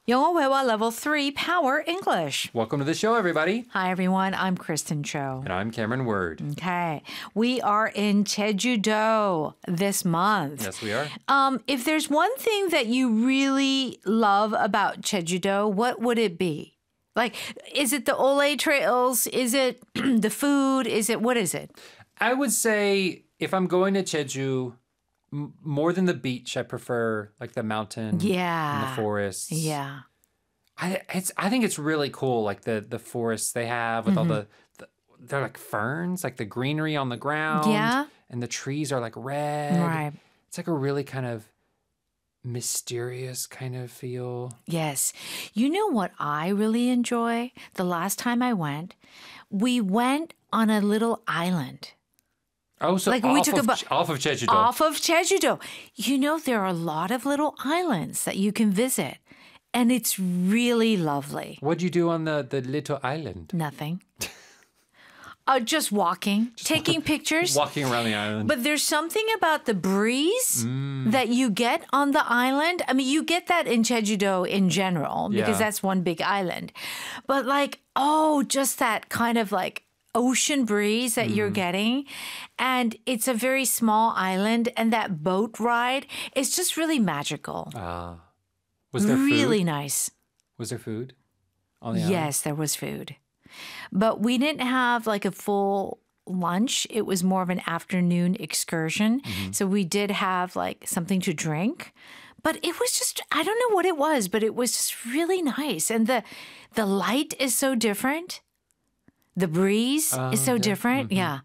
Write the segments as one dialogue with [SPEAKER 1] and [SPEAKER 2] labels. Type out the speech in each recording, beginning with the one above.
[SPEAKER 1] 영어 회화 Level 3 Power English.
[SPEAKER 2] Welcome to the show, everybody.
[SPEAKER 1] Hi, everyone. I'm Kristen Cho.
[SPEAKER 2] And I'm Cameron Word.
[SPEAKER 1] Okay. We are in Jeju-do this month.
[SPEAKER 2] Yes, we are.
[SPEAKER 1] If there's one thing that you really love about Jeju-do, what would it be? Like, is it the Ole trails? Is it the food? What is it?
[SPEAKER 2] I would say if I'm going to Jeju, more than the beach, I prefer like the mountain and the forests.
[SPEAKER 1] Yeah.
[SPEAKER 2] I think it's really cool, like the forests they have with all they're like ferns, like the greenery on the ground.
[SPEAKER 1] Yeah.
[SPEAKER 2] And the trees are like red.
[SPEAKER 1] Right.
[SPEAKER 2] It's like a really kind of mysterious kind of feel.
[SPEAKER 1] Yes. You know what I really enjoy? The last time I went, we went on a little island.
[SPEAKER 2] Oh, so
[SPEAKER 1] Like
[SPEAKER 2] off,
[SPEAKER 1] we took
[SPEAKER 2] off of Jeju-do.
[SPEAKER 1] Off of Jeju-do. You know, there are a lot of little islands that you can visit, and it's really lovely.
[SPEAKER 2] What'd you do on the little island?
[SPEAKER 1] Nothing. Just walking, taking pictures.
[SPEAKER 2] Walking around the island.
[SPEAKER 1] But there's something about the breeze that you get on the island. I mean, you get that in Jeju-do in general because that's one big island. But like, just that kind of like ocean breeze that you're getting. And it's a very small island. And that boat ride is just really magical.
[SPEAKER 2] Was there
[SPEAKER 1] really
[SPEAKER 2] food?
[SPEAKER 1] Nice.
[SPEAKER 2] Was there food on the island?
[SPEAKER 1] Yes, there was food. But we didn't have like a full lunch. It was more of an afternoon excursion. So we did have like something to drink. But it was just, I don't know what it was, but it was just really nice. And the light is so different. The breeze is so different. Yeah.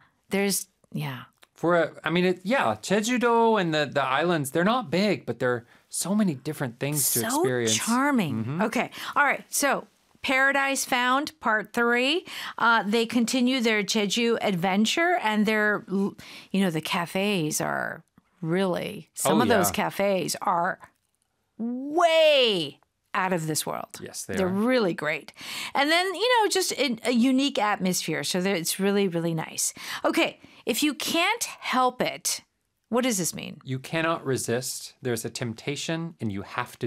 [SPEAKER 2] Jeju-do and the islands, they're not big, but there are so many different things to experience.
[SPEAKER 1] So charming. Okay. All right. So Paradise Found, Part 3. They continue their Jeju adventure, and the cafes are really, some of those cafes are way out of this world.
[SPEAKER 2] Yes,
[SPEAKER 1] they're really great. And then, just a unique atmosphere. So it's really, really nice. Okay, if you can't help it, what does this mean?
[SPEAKER 2] You cannot resist. There's a temptation, and you have to